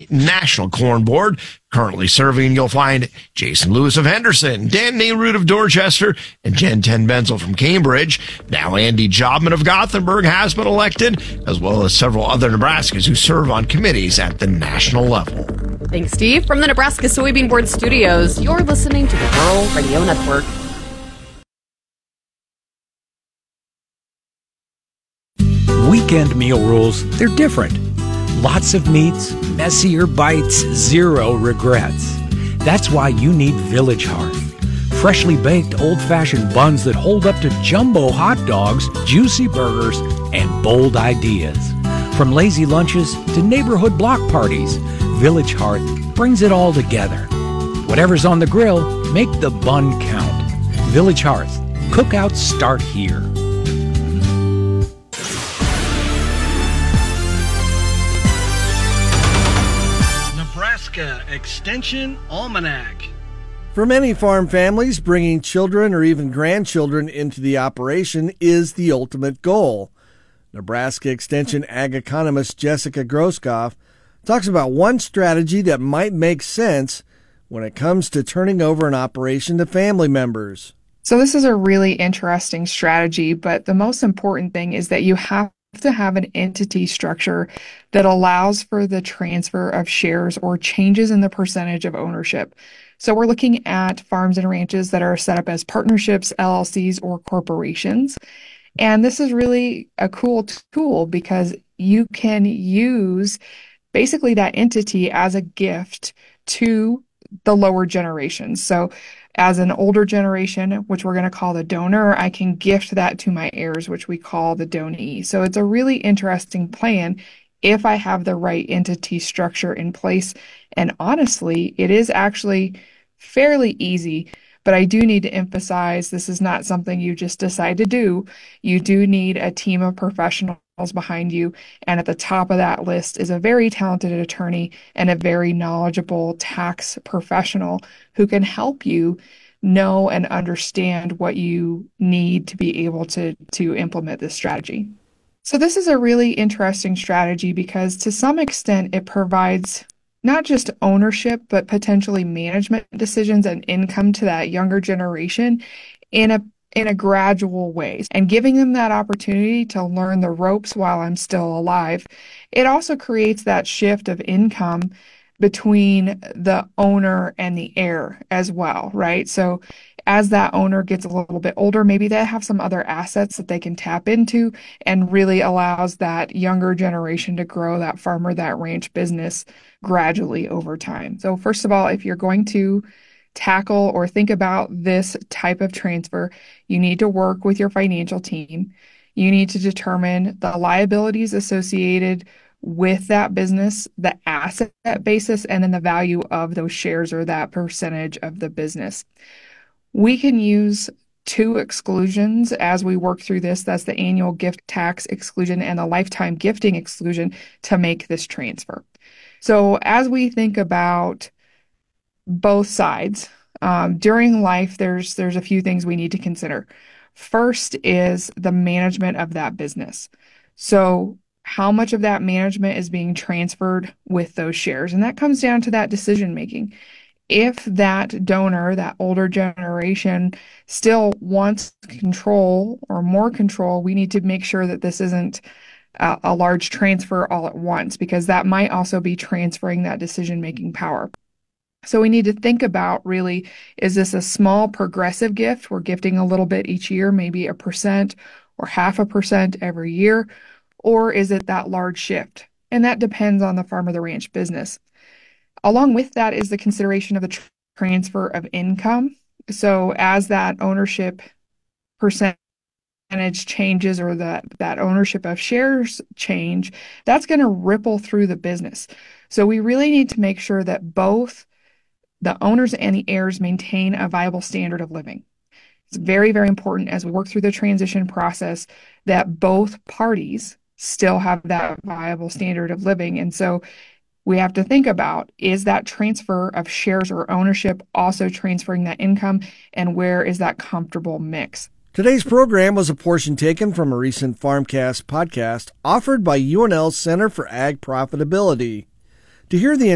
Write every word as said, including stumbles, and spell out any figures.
National Corn Board. Currently serving, you'll find Jason Lewis of Henderson, Dan Nehrude of Dorchester, and Jen Ten Benzel from Cambridge. Now Andy Jobman of Gothenburg has been elected, as well as several other Nebraskans who serve on committees at the national level. Thanks, Steve. From the Nebraska Soybean Board Studios, you're listening to the Rural Radio Network. Weekend meal rules, they're different. Lots of meats, messier bites, zero regrets. That's why you need Village Hearth. Freshly baked, old-fashioned buns that hold up to jumbo hot dogs, juicy burgers, and bold ideas. From lazy lunches to neighborhood block parties, Village Hearth brings it all together. Whatever's on the grill, make the bun count. Village Hearth. Cookouts start here. Nebraska Extension Almanac. For many farm families, bringing children or even grandchildren into the operation is the ultimate goal. Nebraska Extension ag economist Jessica Groskopf talks about one strategy that might make sense when it comes to turning over an operation to family members. So this is a really interesting strategy, but the most important thing is that you have to have an entity structure that allows for the transfer of shares or changes in the percentage of ownership. So we're looking at farms and ranches that are set up as partnerships, L L Cs, or corporations. And this is really a cool tool because you can use basically that entity as a gift to the lower generations. So as an older generation, which we're going to call the donor, I can gift that to my heirs, which we call the donee. So it's a really interesting plan if I have the right entity structure in place. And honestly, it is actually fairly easy, but I do need to emphasize this is not something you just decide to do. You do need a team of professionals behind you. And at the top of that list is a very talented attorney and a very knowledgeable tax professional who can help you know and understand what you need to be able to, to implement this strategy. So this is a really interesting strategy because to some extent it provides not just ownership, but potentially management decisions and income to that younger generation in a in a gradual way, and giving them that opportunity to learn the ropes while I'm still alive. It also creates that shift of income between the owner and the heir as well, right? So as that owner gets a little bit older, maybe they have some other assets that they can tap into and really allows that younger generation to grow that farm or that ranch business gradually over time. So first of all, if you're going to tackle or think about this type of transfer, you need to work with your financial team. You need to determine the liabilities associated with that business, the asset basis, and then the value of those shares or that percentage of the business. We can use two exclusions as we work through this. That's the annual gift tax exclusion and the lifetime gifting exclusion to make this transfer. So as we think about both sides, um, during life, there's there's a few things we need to consider. First is the management of that business. So how much of that management is being transferred with those shares? And that comes down to that decision making. If that donor, that older generation, still wants control or more control, we need to make sure that this isn't a, a large transfer all at once, because that might also be transferring that decision-making power. So we need to think about, really, is this a small progressive gift? We're gifting a little bit each year, maybe a percent or half a percent every year, or is it that large shift? And that depends on the farm or the ranch business. Along with that is the consideration of the tr- transfer of income. So as that ownership percentage changes or that, that ownership of shares change, that's going to ripple through the business. So we really need to make sure that both the owners and the heirs maintain a viable standard of living. It's very, very important as we work through the transition process that both parties still have that viable standard of living. And so we have to think about, is that transfer of shares or ownership also transferring that income, and where is that comfortable mix? Today's program was a portion taken from a recent Farmcast podcast offered by U N L's Center for Ag Profitability. To hear the